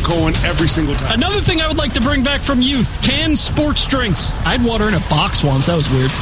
Cohen every single time. Another thing I would like to bring back from youth, canned sports drinks. I had water in a box once. That was weird.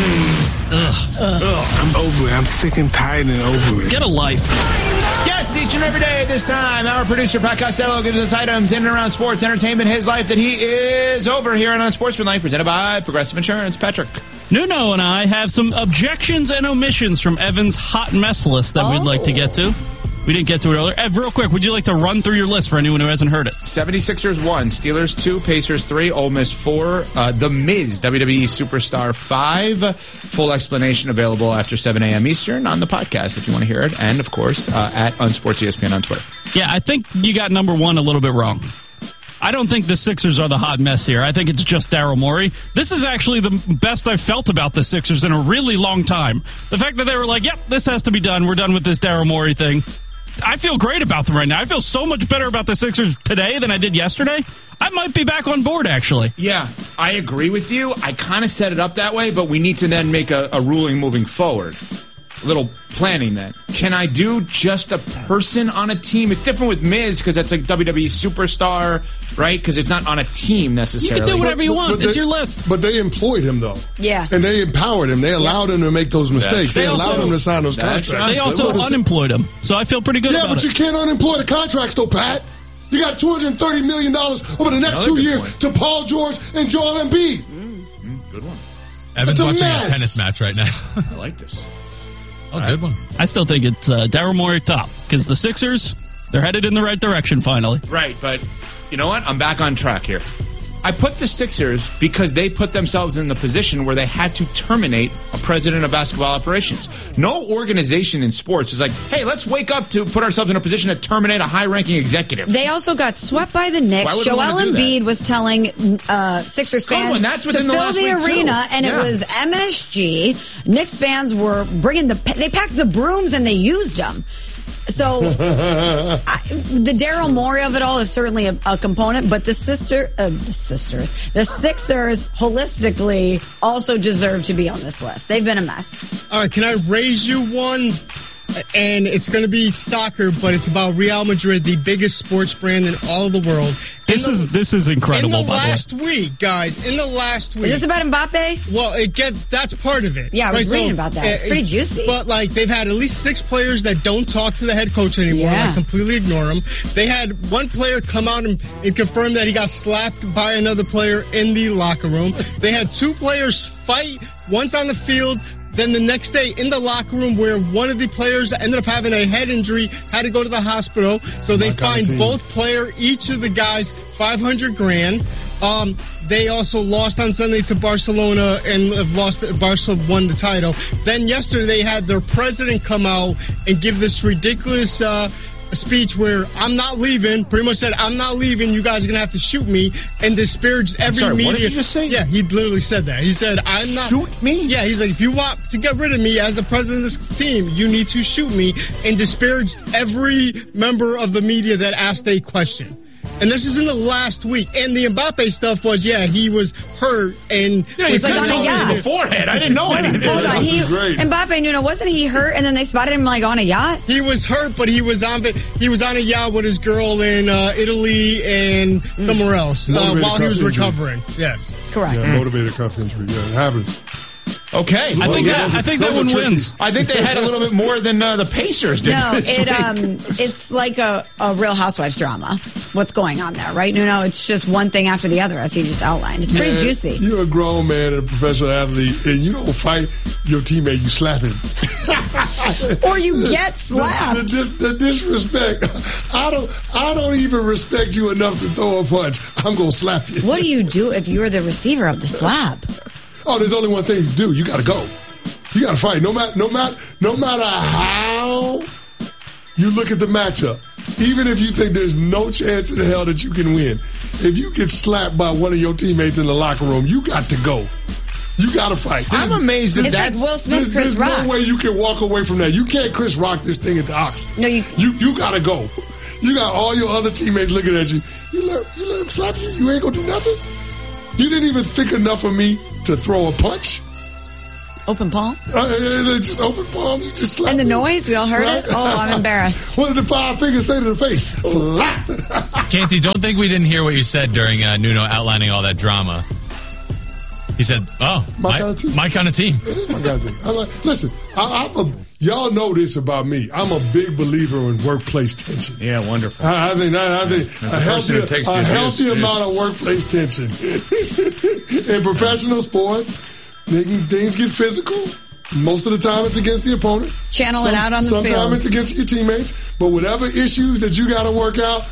I'm over it. I'm sick and tired and over it. Get a life. Yes, each and every day at this time, our producer, Pat Costello, gives us items in and around sports, entertainment, his life that he is over here on Unsportsmanlike, presented by Progressive Insurance. Patrick. Nuno and I have some objections and omissions from Evan's hot mess list that we'd like to get to. We didn't get to it earlier. Ev, real quick, would you like to run through your list for anyone who hasn't heard it? 76ers 1, Steelers 2, Pacers 3, Ole Miss 4, The Miz, WWE Superstar 5. Full explanation available after 7 a.m. Eastern on the podcast if you want to hear it. And, of course, at UnsportsESPN on Twitter. Yeah, I think you got number one a little bit wrong. I don't think the Sixers are the hot mess here. I think it's just Daryl Morey. This is actually the best I've felt about the Sixers in a really long time. The fact that they were like, yep, this has to be done. We're done with this Daryl Morey thing. I feel great about them right now. I feel so much better about the Sixers today than I did yesterday. I might be back on board, actually. Yeah, I agree with you. I kind of set it up that way, but we need to then make a ruling moving forward. A little planning then. Can I do just a person on a team? It's different with Miz because that's like WWE Superstar, right? Because it's not on a team necessarily. You can do whatever you want. It's your list. But they employed him, though. Yeah. And they empowered him. They allowed him to make those mistakes. They allowed him to sign those contracts. They also unemployed him. So I feel pretty good about it. Yeah, but you can't unemploy the contracts, though, Pat. You got $230 million over the next 2 years to Paul George and Joel Embiid. Good one. Evan's watching a tennis match right now. I like this. Oh, good one. I still think it's Daryl Morey top because the Sixers, they're headed in the right direction finally. Right, but you know what? I'm back on track here. I put the Sixers because they put themselves in the position where they had to terminate a president of basketball operations. No organization in sports is like, hey, let's wake up to put ourselves in a position to terminate a high-ranking executive. They also got swept by the Knicks. Joel Embiid was telling Sixers fans to fill the arena, and it was MSG. Knicks fans were they packed the brooms and they used them. So the Daryl Morey of it all is certainly a component, but the Sixers holistically also deserve to be on this list. They've been a mess. All right, can I raise you one? And it's going to be soccer, but it's about Real Madrid, the biggest sports brand in all of the world. This is incredible. In the last week, guys, Is this about Mbappe? Well, that's part of it. Yeah, I was reading about that. It's pretty juicy. But, they've had at least 6 players that don't talk to the head coach anymore. Yeah. Completely ignore him. They had one player come out and confirm that he got slapped by another player in the locker room. They had 2 players fight, once on the field, then the next day in the locker room where one of the players ended up having a head injury, had to go to the hospital. So they fined each of the guys $500,000. They also lost on Sunday to Barcelona and have lost. Barcelona won the title. Then yesterday they had their president come out and give this ridiculous speech where I'm not leaving, pretty much said, I'm not leaving, you guys are going to have to shoot me, and disparaged every media. What did you just say? Yeah, he literally said that. He said, I'm not... Shoot me? Yeah, he's like, if you want to get rid of me as the president of this team, you need to shoot me, and disparaged every member of the media that asked a question. And this is in the last week. And the Mbappe stuff was, he was hurt. And you could have told me beforehand. I didn't know anything. Hold on. Mbappe, Nuno, wasn't he hurt? And then they spotted him on a yacht? He was hurt, but he was on a yacht with his girl in Italy and somewhere else while he was recovering. Yes. Correct. Yeah, motivated cuff injury. Yeah, it happens. Okay. I think that one wins. I think they had a little bit more than the Pacers did. No, it's like a Real Housewives drama. What's going on there, right? No, it's just one thing after the other, as he just outlined. It's pretty juicy. You're a grown man and a professional athlete, and you don't fight your teammate, you slap him. Or you get slapped. The disrespect. I don't even respect you enough to throw a punch. I'm going to slap you. What do you do if you're the receiver of the slap? Oh, there's only one thing to do. You got to go. You got to fight. No matter how you look at the matchup, even if you think there's no chance in hell that you can win, if you get slapped by one of your teammates in the locker room, you got to go. You got to fight. I'm amazed that it's like Will Smith, Chris Rock. There's no way you can walk away from that. You can't Chris Rock this thing at the Ox. No, you got to go. You got all your other teammates looking at you. You let him slap you? You ain't going to do nothing? You didn't even think enough of me to throw a punch? Open palm? They just open palm. You just slap. And the noise, we all heard it? Oh, I'm embarrassed. What did the 5 fingers say to the face? Slap. Canty, don't think we didn't hear what you said during Nuno outlining all that drama. He said, my kind of team. My kind of team. It is my kind of team. Listen, y'all know this about me. I'm a big believer in workplace tension. Yeah, wonderful. I think a healthy amount of workplace tension. In professional sports, things get physical. Most of the time, it's against the opponent. Channel it out on the field. Sometimes it's against your teammates. But whatever issues that you got to work out,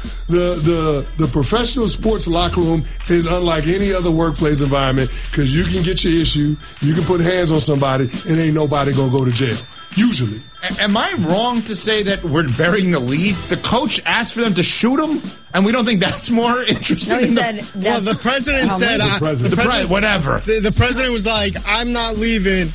the professional sports locker room is unlike any other workplace environment because you can get your issue, you can put hands on somebody, and ain't nobody going to go to jail. Usually. Am I wrong to say that we're burying the lead? The coach asked for them to shoot him, and we don't think that's more interesting? No, he said the president said... whatever. The president was like, I'm not leaving...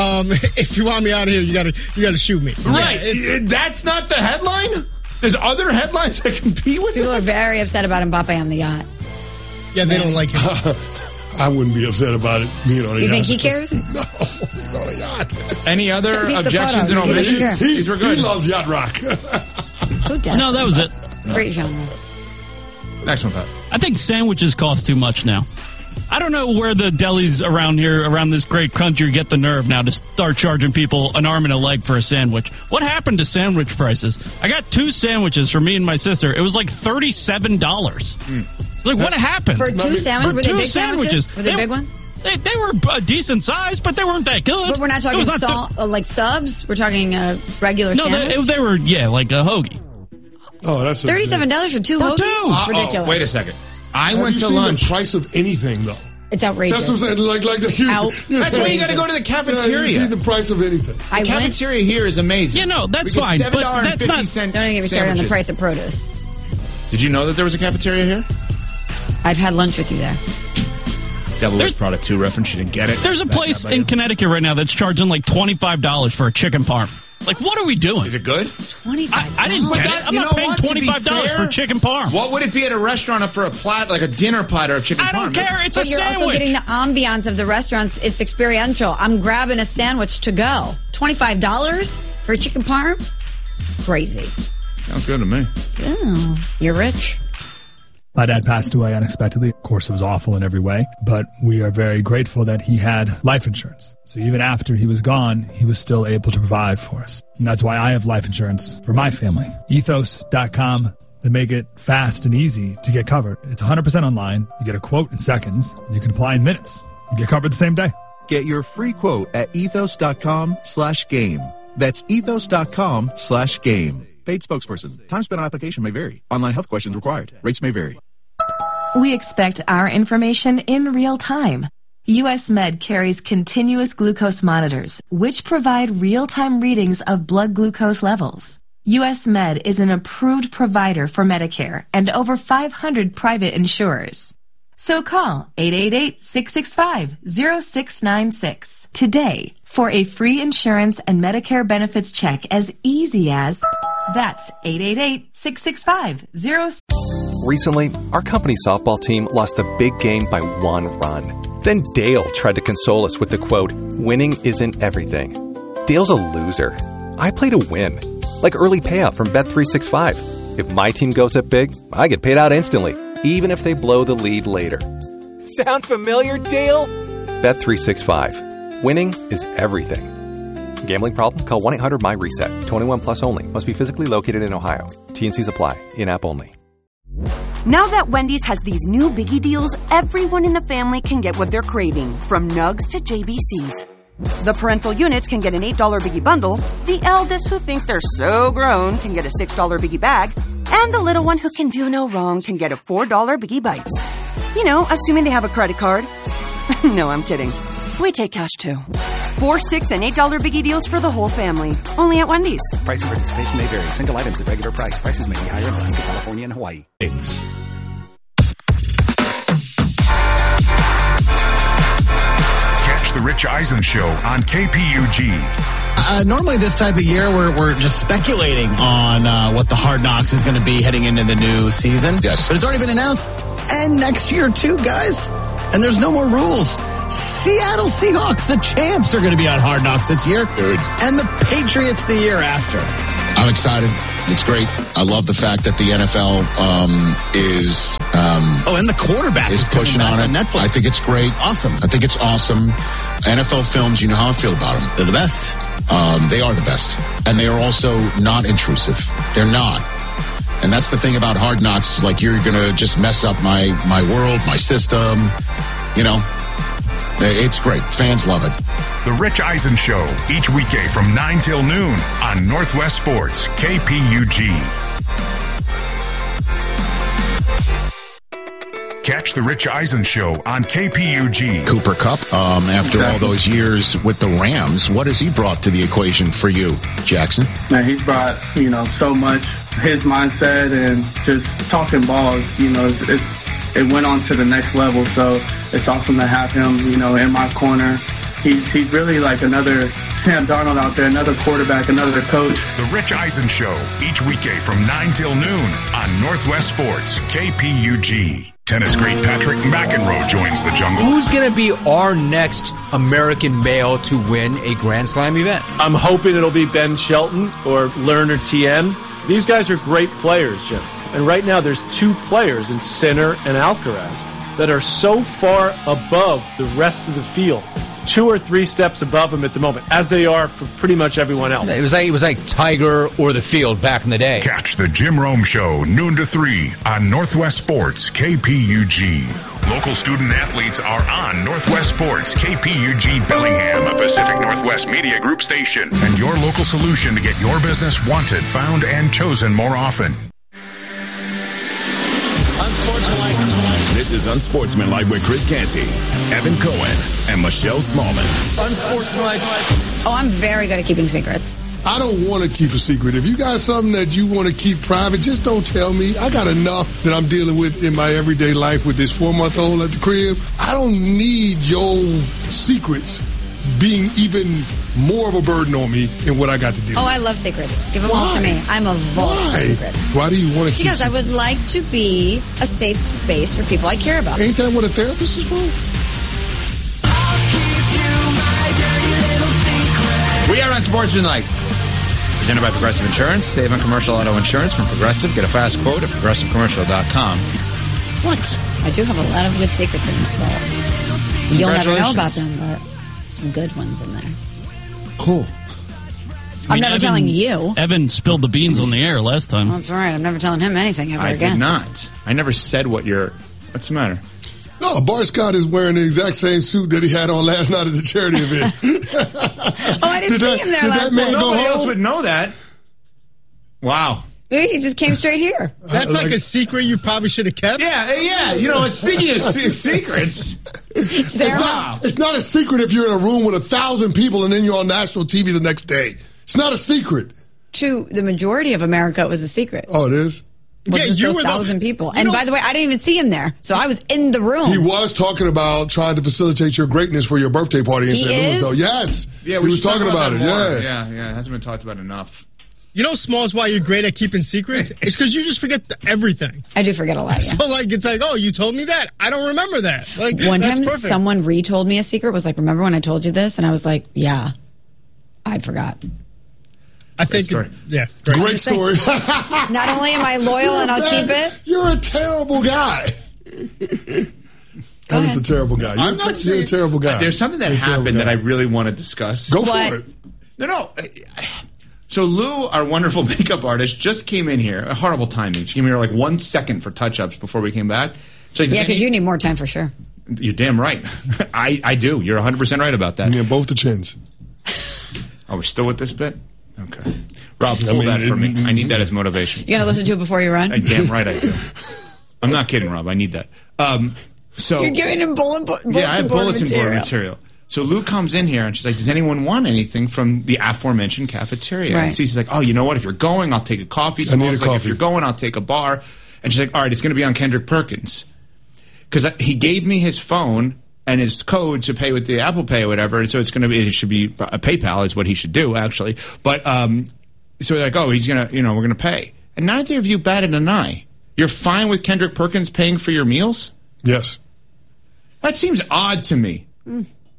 if you want me out of here, you gotta shoot me. Right. Yeah, that's not the headline? There's other headlines that compete with People are very upset about Mbappe on the yacht. Yeah, they don't like him. I wouldn't be upset about it being on a yacht. You think he cares? No, he's on a yacht. Any other objections and omissions? He loves yacht rock. Who does? No, that was it. Great genre. Next one, Pat. I think sandwiches cost too much now. I don't know where the delis around this great country get the nerve now to start charging people an arm and a leg for a sandwich. What happened to sandwich prices? I got 2 sandwiches for me and my sister. It was like $37. Like, what happened? For 2 sandwiches? Were they big sandwiches? Were they big ones? They were a decent size, but they weren't that good. But we're not talking like subs? We're talking regular sandwich? No, they were, like a hoagie. Oh, that's $37 for 2 hoagies? Ridiculous. Wait a second. I went to lunch. Have you seen the price of anything, though? It's outrageous. That's what I'm saying. That's why you got to go to the cafeteria. You see the price of anything. The cafeteria here is amazing. Yeah, no, that's fine. But that's not. Don't even get me started on the price of produce. Did you know that there was a cafeteria here? I've had lunch with you there. Devil Wears Prada 2 reference. You didn't get it. There's a place in Connecticut right now that's charging like $25 for a chicken parm. Like, what are we doing? Is it good? $25. I didn't get it. I'm not paying $25 for chicken parm. What would it be at a restaurant up for a platter, like a dinner platter of chicken parm? I don't care. It's but a you're sandwich. Also getting the ambiance of the restaurants. It's experiential. I'm grabbing a sandwich to go. $25 for a chicken parm? Crazy. Sounds good to me. Oh, you're rich. My dad passed away unexpectedly. Of course, it was awful in every way, but we are very grateful that he had life insurance. So even after he was gone, he was still able to provide for us. And that's why I have life insurance for my family. Ethos.com. They make it fast and easy to get covered. It's 100% online. You get a quote in seconds, and you can apply in minutes. You get covered the same day. Get your free quote at ethos.com/game. That's ethos.com/game. Paid spokesperson. Time spent on application may vary. Online health questions required. Rates may vary. We expect our information in real time. U.S. Med carries continuous glucose monitors, which provide real-time readings of blood glucose levels. U.S. Med is an approved provider for Medicare and over 500 private insurers. So call 888-665-0696 today for a free insurance and Medicare benefits check as easy as... That's 888-665-0696. Recently, our company softball team lost the big game by 1 run. Then Dale tried to console us with the quote, "Winning isn't everything." Dale's a loser. I play to win. Like early payout from Bet365. If my team goes up big, I get paid out instantly, even if they blow the lead later. Sound familiar, Dale? Bet365. Winning is everything. Gambling problem? Call 1-800-MY-RESET. 21 plus only. Must be physically located in Ohio. T&Cs apply. In-app only. Now that Wendy's has these new biggie deals, everyone in the family can get what they're craving, from Nugs to JBCs. The parental units can get an $8 biggie bundle, the eldest who think they're so grown can get a $6 biggie bag, and the little one who can do no wrong can get a $4 biggie bites. You know, assuming they have a credit card. No, I'm kidding. We take cash too. 4, $6, and $8 biggie deals for the whole family. Only at Wendy's. Price and participation may vary. Single items at regular price. Prices may be higher in Alaska, California, and Hawaii. Catch the Rich Eisen Show on KPUG. Normally this type of year, we're just speculating on what the Hard Knocks is going to be heading into the new season. Yes. But it's already been announced. And next year, too, guys. And there's no more rules. Seattle Seahawks, the champs, are going to be on Hard Knocks this year. Good. And the Patriots the year after. I'm excited. It's great. I love the fact that the NFL is... and the quarterback is pushing on it. Netflix. I think it's great. Awesome. I think it's awesome. NFL films, you know how I feel about them. They're the best. They are the best. And they are also not intrusive. They're not. And that's the thing about Hard Knocks. Like, you're going to just mess up my world, my system. You know, it's great. Fans love it. The Rich Eisen Show, each weekday from 9 till noon on Northwest Sports, KPUG. Catch The Rich Eisen Show on KPUG. Cooper Kupp, after all those years with the Rams, what has he brought to the equation for you, Jackson? Man, he's brought, so much. His mindset and just talking balls, it went on to the next level. So it's awesome to have him, in my corner. He's really like another Sam Darnold out there, another quarterback, another coach. The Rich Eisen Show, each weekday from 9 till noon on Northwest Sports, KPUG. Tennis great Patrick McEnroe joins the jungle. Who's going to be our next American male to win a Grand Slam event? I'm hoping it'll be Ben Shelton or Lerner TM. These guys are great players, Jim. And right now there's two players in Sinner and Alcaraz that are so far above the rest of the field. 2 or 3 steps above them at the moment, as they are for pretty much everyone else. It was like Tiger or the field back in the day. Catch the Jim Rome Show, noon to 3 on Northwest Sports, KPUG. Local student athletes are on Northwest Sports, KPUG Bellingham, a Pacific Northwest Media Group station. And your local solution to get your business wanted, found, and chosen more often. This is Unsportsmanlike with Chris Canty, Evan Cohen, and Michelle Smallman. Unsportsmanlike. Oh, I'm very good at keeping secrets. I don't want to keep a secret. If you got something that you want to keep private, just don't tell me. I got enough that I'm dealing with in my everyday life with this 4-month-old at the crib. I don't need your secrets being even more of a burden on me in what I got to do. Oh, I love secrets. Give them all to me. I'm a vault of secrets. Why do you want to keep Because I would like to be a safe space for people I care about. Ain't that what a therapist is for? We are on Sportsmanlike. Presented by Progressive Insurance. Save on commercial auto insurance from Progressive. Get a fast quote at progressivecommercial.com. What? I do have a lot of good secrets in this vault. You'll never know about them, but some good ones in there. Cool. I'm never telling you. Evan spilled the beans on the air last time. That's right. I'm never telling him anything ever again. I did not. I never said what's the matter? No, Bart Scott is wearing the exact same suit that he had on last night at the charity event. I didn't see him there last night. Nobody else would know that. Wow. Maybe he just came straight here. That's like a secret you probably should have kept. Yeah. Speaking of secrets, it's not a secret if you're in a room with 1,000 people and then you're on national TV the next day. It's not a secret. To the majority of America, it was a secret. Oh, it is? Yeah, you were 1,000 people. And by the way, I didn't even see him there. So I was in the room. He was talking about trying to facilitate your greatness for your birthday party in St. Louis, though. Yes. Yeah, he was talking about it. Yeah. It hasn't been talked about enough. You know, Smalls, why you're great at keeping secrets? It's because you just forget everything. I do forget a lot, yeah. So, it's like, oh, you told me that. I don't remember that. One time someone retold me a secret, was like, remember when I told you this? And I was like, yeah, I'd forgot. I think, story. Great story. Not only am I loyal and I'll keep it. You're a terrible guy. Evan's a terrible guy. You're a terrible guy. There's something that happened that I really want to discuss. Go for it. No. So Lou, our wonderful makeup artist, just came in here. Horrible timing. She came here 1 second for touch-ups before we came back. Because you need more time for sure. You're damn right. I do. You're 100% right about that. Yeah, both the chins. Oh, we're still with this bit? Okay. Rob, pull that for me. I need that as motivation. You got to listen to it before you run? Damn right I do. I'm not kidding, Rob. I need that. So you're giving him bullets I have bulletin board material. So Lou comes in here, and she's like, does anyone want anything from the aforementioned cafeteria? Right. And she's like, oh, you know what? If you're going, I'll take a coffee. Someone's like, if you're going, I'll take a bar. And she's like, all right, it's going to be on Kendrick Perkins. Because he gave me his phone and his code to pay with the Apple Pay or whatever. And so it should be a PayPal is what he should do, actually. But so they're like, oh, he's going to, we're going to pay. And neither of you batted an eye. You're fine with Kendrick Perkins paying for your meals? Yes. That seems odd to me.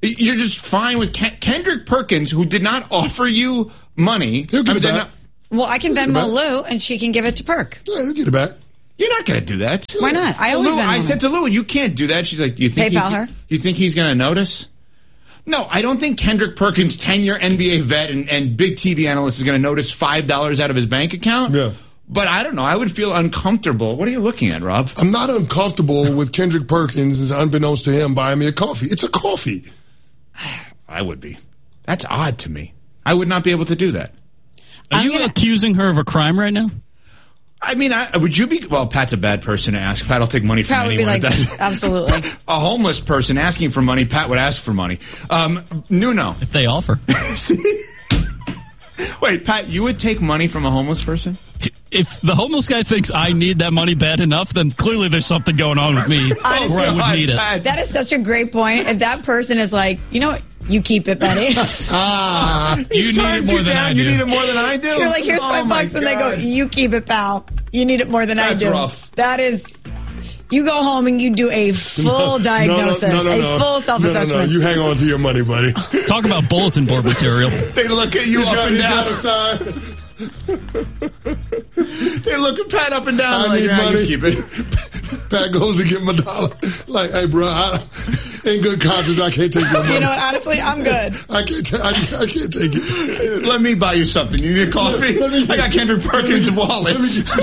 You're just fine with Kendrick Perkins, who did not offer you money. He'll get it back. Well, I can Venmo Lou, and she can give it to Perk. Yeah, he'll get it back. You're not going to do that. Why not? I said to Lou, you can't do that. She's like, you think he's going to notice? No, I don't think Kendrick Perkins, 10-year NBA vet and big TV analyst, is going to notice $5 out of his bank account. Yeah. But I don't know. I would feel uncomfortable. What are you looking at, Rob? I'm not uncomfortable with Kendrick Perkins, unbeknownst to him, buying me a coffee. It's a coffee. I would be. That's odd to me. I would not be able to do that. Are you accusing her of a crime right now? I mean, would you be... Well, Pat's a bad person to ask. Pat will take money from anyone. Absolutely. A homeless person asking for money, Pat would ask for money. Nuno. If they offer. Wait, Pat, you would take money from a homeless person? If the homeless guy thinks I need that money bad enough, then clearly there's something going on with me Honestly, where I would need it. That is such a great point. If that person is like, you know what? You keep it, Betty. You need it more than I do. You need it more than I do? You're like, here's $5, and they go, you keep it, pal. You need it more than I do. That's rough. That is... You go home and you do a full diagnosis, a full self-assessment. No, you hang on to your money, buddy. Talk about bulletin board material. They look at you up and down. They look at Pat up and down. I need money. You keep it. Pat goes to get my dollar. Like, hey, bro, in good conscience, I can't take your money. You know what? Honestly, I'm good. I can't take it. Let me buy you something. You need a coffee? I got Kendrick Perkins' wallet.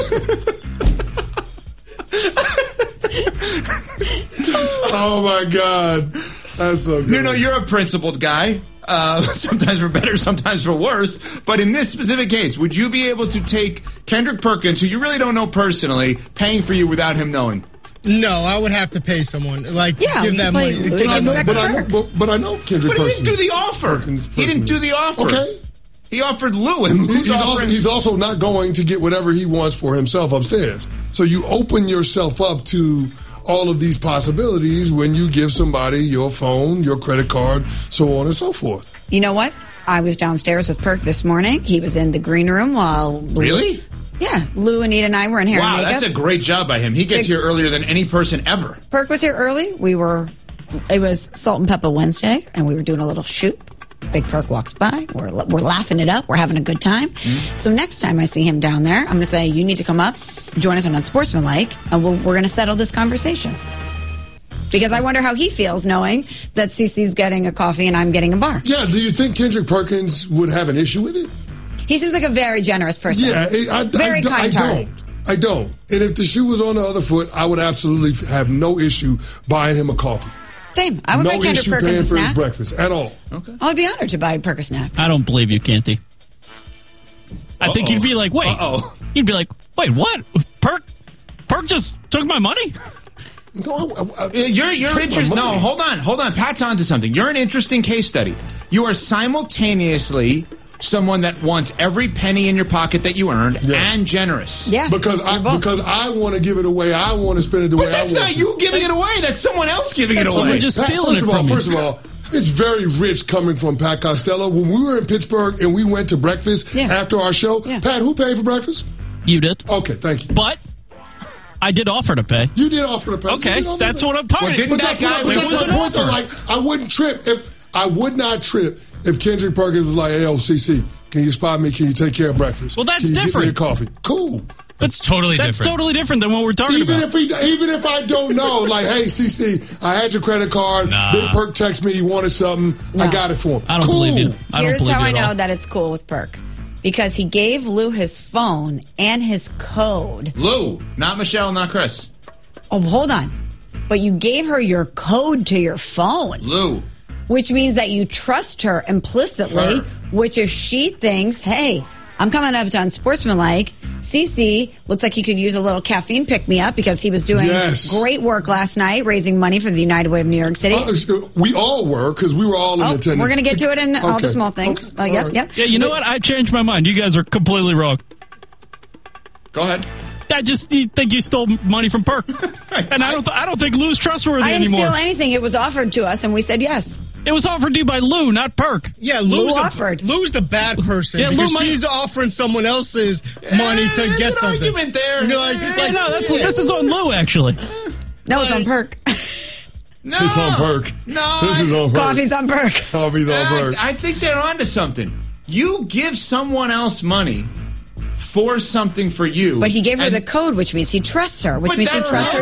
Oh, my God. That's so good. No, you're a principled guy. Sometimes for better, sometimes for worse. But in this specific case, would you be able to take Kendrick Perkins, who you really don't know personally, paying for you without him knowing? No, I would have to pay someone. Like, give that money. But I know Kendrick Perkins. But he didn't do the offer. He didn't do the offer. Okay. He offered Lou, and he's also not going to get whatever he wants for himself upstairs. So you open yourself up to all of these possibilities when you give somebody your phone, your credit card, so on and so forth. You know what? I was downstairs with Perk this morning. He was in the green room while... Really? Yeah. Lou, Anita, and I were in hair and makeup. Wow, that's a great job by him. He gets here earlier than any person ever. Perk was here early. It was Salt and Pepper Wednesday, and we were doing a little shoot. Big Perk walks by. We're laughing it up. We're having a good time. Mm-hmm. So next time I see him down there, I'm going to say, you need to come up, join us on Unsportsmanlike, and we're going to settle this conversation. Because I wonder how he feels knowing that CeCe's getting a coffee and I'm getting a bar. Yeah, do you think Kendrick Perkins would have an issue with it? He seems like a very generous person. Yeah, very kind-hearted. I don't. And if the shoe was on the other foot, I would absolutely have no issue buying him a coffee. Same. I would buy Kendrick Perkins a snack. No issue paying for his breakfast at all. Okay. I would be honored to buy Perk a snack. I don't believe you, Canty. I think you'd be like, wait. You'd be like, wait, what? Perk just took my money? No, you're interesting. No, hold on. Pat's onto something. You're an interesting case study. You are simultaneously someone that wants every penny in your pocket that you earned and generous. Yeah. Because I want to give it away. I want to spend it the way I want. But that's not you giving it away. That's someone else giving it away. Someone just stealing it from you. First of all, it's very rich coming from Pat Costello. When we were in Pittsburgh and we went to breakfast after our show, Pat, who paid for breakfast? You did. Okay, thank you. But I did offer to pay. You did offer to pay. Okay, that's what I'm talking about. Didn't that guy? It was an offer. Like, I would not trip if Kendrick Perkins was like, hey, CeCe, can you spot me? Can you take care of breakfast? Well, that's different. Get me a coffee. Cool. That's totally different. That's totally different than what we're talking about. Even if I don't know, like, hey, CeCe, I had your credit card. Big Perk texted me, he wanted something. No. I got it for him. I don't believe you. Here's how I know that it's cool with Perk. Because he gave Lou his phone and his code. Lou, not Michelle, not Chris. Oh, hold on. But you gave her your code to your phone. Lou. Which means that you trust her implicitly, which if she thinks, hey, I'm coming up to Unsportsmanlike, CeCe looks like he could use a little caffeine pick-me-up because he was doing great work last night, raising money for the United Way of New York City. We all were, because we were all in attendance. We're going to get to it in all the small things. Yep. Yeah, you know what? I changed my mind. You guys are completely wrong. Go ahead. I just think you stole money from Perk, and I don't think Lou's trustworthy anymore. I didn't steal anything. It was offered to us, and we said yes. It was offered to you by Lou, not Perk. Yeah, Lou offered. Lou's the bad person because she's offering someone else's money to get something. Argument there. This is on Lou, actually. No, it's on Perk. No, it's on Burke. No, this is on Burke. Coffee's on Burke. Coffee's on Burke. I think they're onto something. You give someone else money for something for you. But he gave her the code, which means he trusts her, which means he trusts her